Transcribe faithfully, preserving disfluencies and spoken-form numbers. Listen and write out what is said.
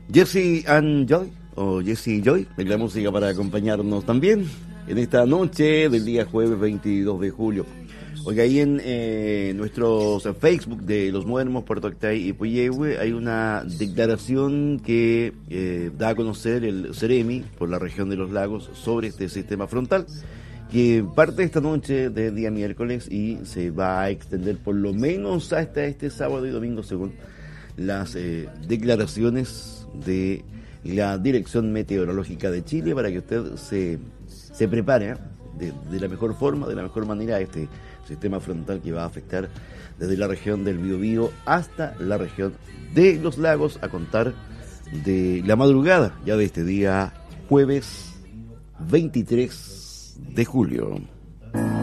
Jesse and Joy, o Jesse y Joy, de la música para acompañarnos también en esta noche del día jueves veintidós de julio. Oiga, ahí en eh, nuestros Facebook de Los Muermos, Puerto Octay y Puyehue hay una declaración que eh, da a conocer el CEREMI por la región de los lagos sobre este sistema frontal, que parte esta noche de día miércoles y se va a extender por lo menos hasta este sábado y domingo, según las eh, declaraciones de la Dirección Meteorológica de Chile, para que usted se, se prepare de, de la mejor forma, de la mejor manera a este sistema frontal que va a afectar desde la región del Biobío hasta la región de los lagos, a contar de la madrugada ya de este día jueves veintitrés de julio.